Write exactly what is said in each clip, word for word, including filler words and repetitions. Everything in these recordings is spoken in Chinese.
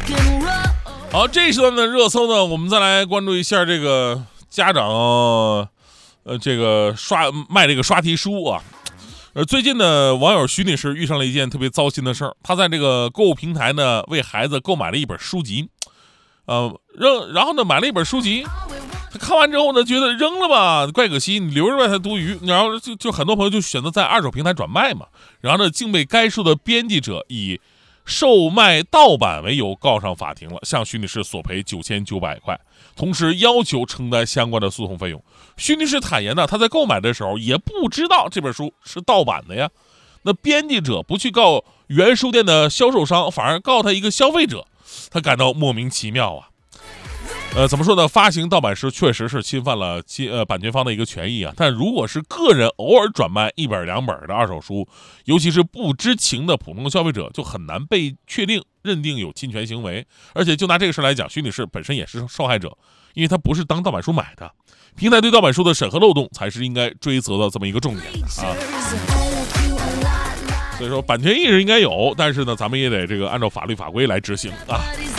好，这一段的热搜呢，我们再来关注一下这个家长，呃，这个刷卖这个刷题书啊。呃，最近呢，网友徐女士遇上了一件特别糟心的事儿，她在这个购物平台呢，为孩子购买了一本书籍，呃，扔，然后呢，买了一本书籍，她看完之后呢，觉得扔了吧，怪可惜，你留着吧，它多余。然后就就很多朋友就选择在二手平台转卖嘛，然后呢，竟被该书的编辑者以售卖盗版为由告上法庭了，向徐女士索赔九千九百块，同时要求承担相关的诉讼费用。徐女士坦言呢，她在购买的时候也不知道这本书是盗版的呀。那编辑者不去告原书店的销售商，反而告他一个消费者，她感到莫名其妙啊。呃，怎么说呢？发行盗版时确实是侵犯了侵呃版权方的一个权益啊。但如果是个人偶尔转卖一本两本的二手书，尤其是不知情的普通消费者，就很难被确定认定有侵权行为。而且就拿这个事来讲，徐女士本身也是受害者，因为她不是当盗版书买的。平台对盗版书的审核漏洞才是应该追责的这么一个重点啊。所以说版权意识应该有，但是呢，咱们也得这个按照法律法规来执行啊。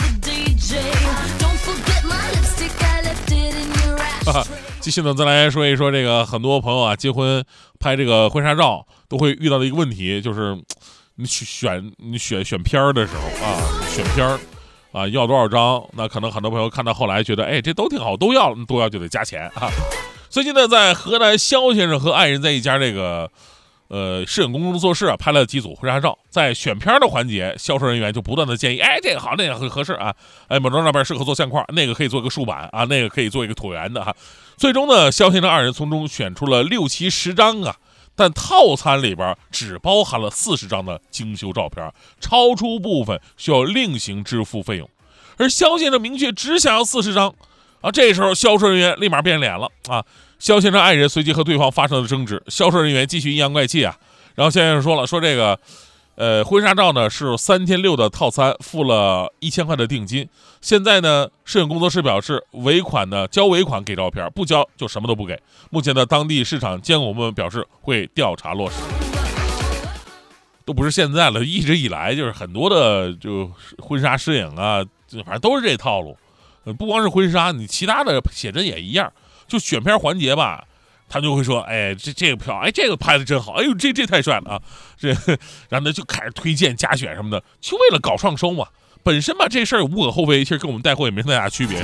继续呢，再来说一说这个很多朋友啊，结婚拍这个婚纱照都会遇到的一个问题，就是你选你选选片儿的时候啊，选片儿啊要多少张？那可能很多朋友看到后来觉得，哎，这都挺好，都要都要就得加钱啊。最近呢，在河南肖先生和爱人在一家这个呃摄影工作室啊拍了几组婚纱照，在选片的环节，销售人员就不断的建议，哎，这个好，那个很合适啊，哎，某张照片适合做相框，那个可以做一个竖版啊，那个可以做一个椭圆的哈、啊。最终呢，肖先生二人从中选出了六七十张啊，但套餐里边只包含了四十张的精修照片，超出部分需要另行支付费用。而肖先生明确只想要四十张啊，这时候销售人员立马变脸了啊！肖先生爱人随即和对方发生了争执，销售人员继续阴阳怪气啊。然后肖先生说了，说这个呃，婚纱照呢是三千六的套餐，付了一千块的定金。现在呢，摄影工作室表示，尾款呢交尾款给照片，不交就什么都不给。目前的当地市场监管部门表示会调查落实。都不是现在了，一直以来就是很多的就婚纱摄影啊，反正都是这套路。不光是婚纱，你其他的写真也一样。就选片环节吧，他就会说，哎，这这个票，哎，这个拍的真好，哎呦，这这太帅了啊！这，然后呢就开始推荐加选什么的，就为了搞创收嘛。本身吧，这事儿无可厚非，其实跟我们带货也没什么太大区别。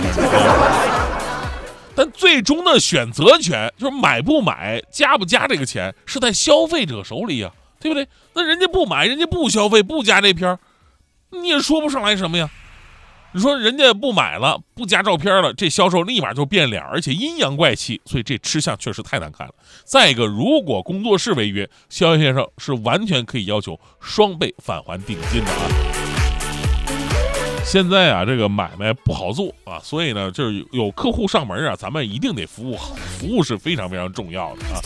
但最终的选择权，就是买不买、加不加这个钱，是在消费者手里呀、啊，对不对？那人家不买，人家不消费，不加这片，你也说不上来什么呀。你说人家不买了，不加照片了，这销售立马就变脸，而且阴阳怪气，所以这吃相确实太难看了。再一个，如果工作室违约，肖先生是完全可以要求双倍返还定金的啊。现在啊，这个买卖不好做啊，所以呢，就是有客户上门啊，咱们一定得服务好，服务是非常非常重要的啊。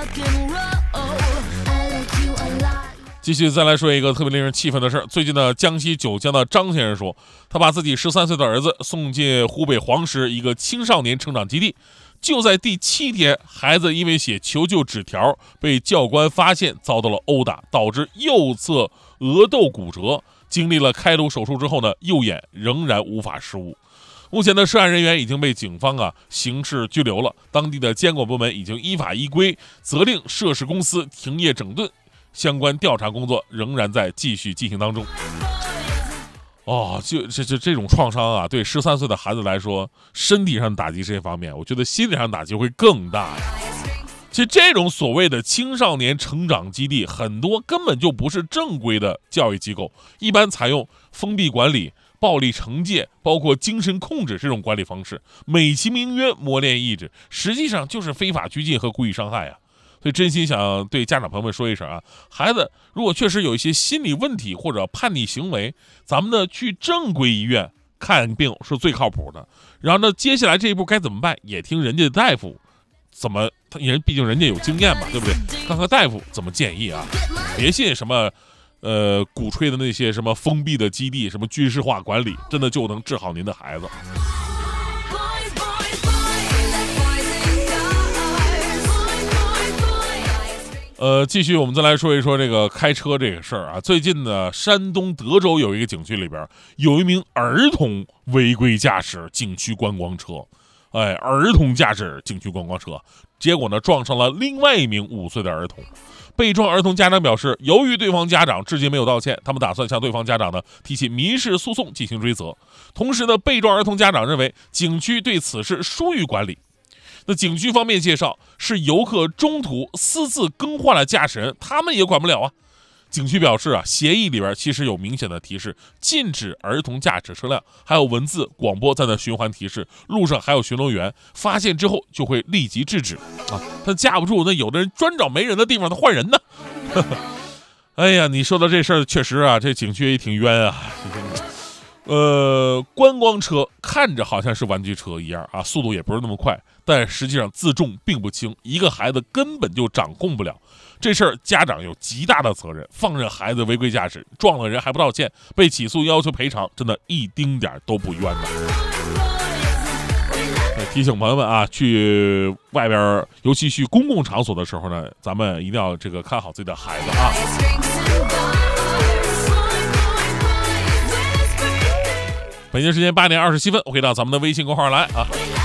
继续再来说一个特别令人气愤的事儿。最近呢，江西九江的张先生说，他把自己十三岁的儿子送进湖北黄石一个青少年成长基地，就在第七天，孩子因为写求救纸条被教官发现，遭到了殴打，导致右侧额窦骨折。经历了开颅手术之后呢，右眼仍然无法视物。目前的涉案人员已经被警方啊刑事拘留了，当地的监管部门已经依法依规责令涉事公司停业整顿。相关调查工作仍然在继续进行当中。哦，就这这这种创伤啊，对十三岁的孩子来说，身体上打击是一方面，我觉得心理上打击会更大呀。其实这种所谓的青少年成长基地，很多根本就不是正规的教育机构，一般采用封闭管理、暴力惩戒，包括精神控制这种管理方式，美其名曰磨练意志，实际上就是非法拘禁和故意伤害啊。所以真心想对家长朋友们说一声啊，孩子如果确实有一些心理问题或者叛逆行为，咱们呢去正规医院看病是最靠谱的。然后呢，接下来这一步该怎么办，也听人家的大夫怎么，人毕竟人家有经验嘛，对不对？看看大夫怎么建议啊，别信什么呃鼓吹的那些什么封闭的基地，什么军事化管理，真的就能治好您的孩子。 呃，继续我们再来说一说这个开车这个事儿啊。最近呢，山东德州有一个景区里边有一名儿童违规驾驶景区观光车，哎，儿童驾驶景区观光车，结果呢撞上了另外一名五岁的儿童。被撞儿童家长表示，由于对方家长至今没有道歉，他们打算向对方家长呢提起民事诉讼进行追责。同时呢，被撞儿童家长认为景区对此事疏于管理。那景区方面介绍，是游客中途私自更换了驾驶人，他们也管不了啊。景区表示啊，协议里边其实有明显的提示，禁止儿童驾驶车辆，还有文字广播在那循环提示，路上还有巡逻员，发现之后就会立即制止啊。他架不住那有的人专找没人的地方他换人呢。哎呀，你说到这事儿，确实啊，这景区也挺冤啊。呃，观光车看着好像是玩具车一样啊，速度也不是那么快，但实际上自重并不轻，一个孩子根本就掌控不了。这事儿家长有极大的责任，放任孩子违规驾驶，撞了人还不道歉，被起诉要求赔偿，真的一丁点都不冤呐。提醒朋友们啊，去外边，尤其去公共场所的时候呢，咱们一定要这个看好自己的孩子啊。北京时间八点二十七分，回到咱们的微信公号来啊。